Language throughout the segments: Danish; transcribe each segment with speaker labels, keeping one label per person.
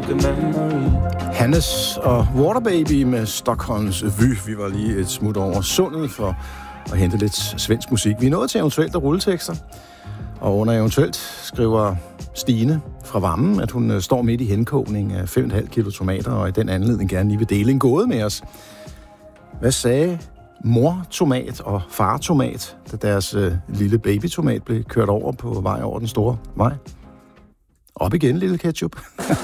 Speaker 1: make the memory.
Speaker 2: Hannes og Waterbaby med Stockholms Vy. Vi var lige et smut over sundet for at hente lidt svensk musik. Vi er nået til eventuelt at rulletekster. Og under eventuelt skriver Stine fra Vammen, at hun står midt i henkogning af 5,5 kilo tomater, og i den anledning gerne lige vil dele en gåde med os. Hvad sagde mor-tomat og far-tomat, da deres lille baby-tomat blev kørt over på vej over den store vej? Op igen, lille ketchup.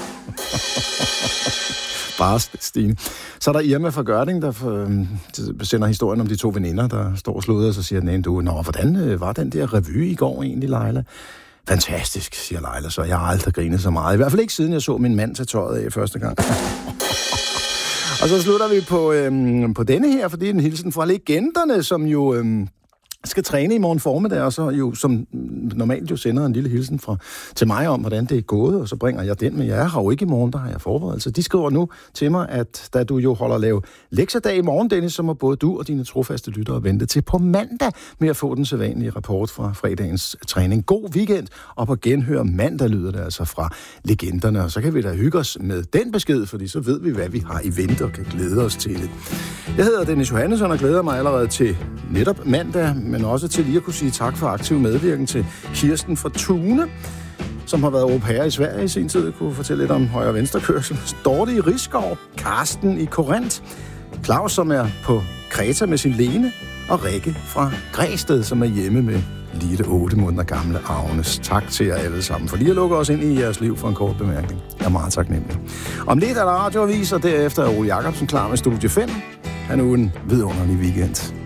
Speaker 2: Bare Stine. Så er der Irma fra Gørding, der sender historien om de to veninder, der står og sluder, og så siger den ene, hvordan var den der revy i går egentlig, Leila? Fantastisk, siger Leila, så jeg har aldrig grinet så meget. I hvert fald ikke siden jeg så min mand tage tøjet af første gang. Og så slutter vi på denne her, for det er en hilsen fra legenderne, som jo skal træne i morgen formiddag, og så jo som normalt jo sender en lille hilsen til mig om, hvordan det er gået, og så bringer jeg den med jer. Jeg har jo ikke i morgen, der har jeg forberedt. Så de skriver nu til mig, at da du jo holder lave lektiedag i morgen, Dennis, så må både du og dine trofaste lyttere vente til på mandag med at få den sædvanlige rapport fra fredagens træning. God weekend, og på genhør mandag lyder det altså fra legenderne, og så kan vi da hygge os med den besked, fordi så ved vi, hvad vi har i vente og kan glæde os til det. Jeg hedder Dennis Johannesson og glæder mig allerede til netop mandag, men også til lige at kunne sige tak for aktiv medvirken til Kirsten fra Tune, som har været au pair i Sverige i sin tid, kunne fortælle lidt om højre- og venstrekørsel. Dorte i Risskov, Karsten i Korinth, Claus, som er på Kreta med sin Lene, og Rikke fra Græsted, som er hjemme med lille 8 måneder gamle Agnes. Tak til jer alle sammen for lige at lukke os ind i jeres liv for en kort bemærkning. Jeg er meget taknemmelig. Om lidt er der radioavis, og derefter er Ole Jacobsen klar med Studie 5. Han er en vidunderlig weekend.